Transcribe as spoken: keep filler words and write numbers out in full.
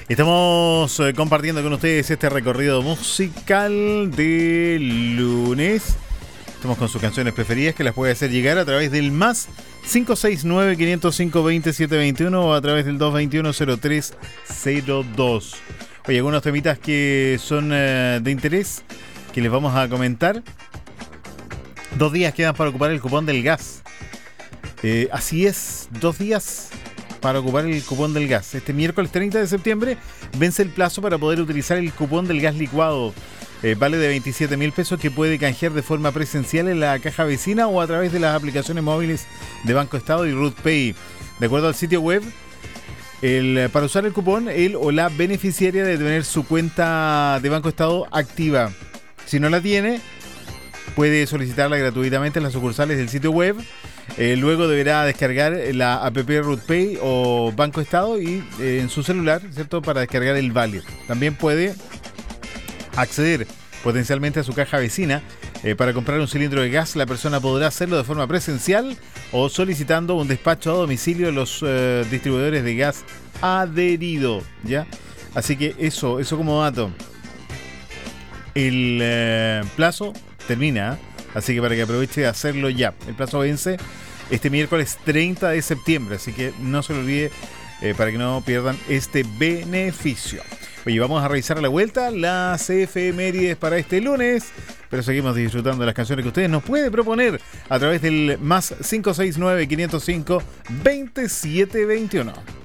Estamos eh, compartiendo con ustedes este recorrido musical de lunes. Estamos con sus canciones preferidas que las puede hacer llegar a través del más cinco seis nueve, quinientos cinco, veintisiete veintiuno o a través del dos veintiuno, cero tres cero dos. Oye, algunos temitas que son eh, de interés que les vamos a comentar. Dos días quedan para ocupar el cupón del gas. Eh, así es, dos días para ocupar el cupón del gas. Este miércoles treinta de septiembre vence el plazo para poder utilizar el cupón del gas licuado. Eh, vale de veintisiete mil pesos que puede canjear de forma presencial en la caja vecina o a través de las aplicaciones móviles de Banco Estado y RootPay. De acuerdo al sitio web, el, para usar el cupón, él o la beneficiaria debe tener su cuenta de Banco Estado activa. Si no la tiene, puede solicitarla gratuitamente en las sucursales del sitio web. Eh, luego deberá descargar la app RootPay o Banco Estado y eh, en su celular, ¿cierto?, para descargar el vale. También puede acceder potencialmente a su caja vecina. Eh, para comprar un cilindro de gas, la persona podrá hacerlo de forma presencial o solicitando un despacho a domicilio de los eh, distribuidores de gas adherido, ¿ya? Así que eso, eso como dato. El eh, plazo termina, ¿eh? Así que para que aproveche de hacerlo ya. El plazo vence este miércoles treinta de septiembre, así que no se lo olvide eh, para que no pierdan este beneficio. Oye, vamos a revisar a la vuelta las efemérides para este lunes, pero seguimos disfrutando de las canciones que ustedes nos pueden proponer a través del más cinco seis nueve, quinientos cinco, veintisiete veintiuno.